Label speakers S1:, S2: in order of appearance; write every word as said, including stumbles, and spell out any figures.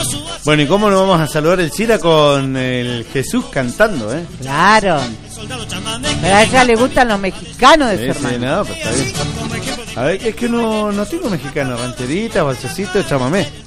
S1: Bueno, ¿y cómo nos vamos a saludar el Chira con el Jesús cantando, eh?
S2: Claro. Pero a ella le gustan los mexicanos de
S1: Sí,
S2: su hermano.
S1: sí, no, pues está bien. A ver, es que no, no tengo mexicano, rancherita, balsecito, chamamé.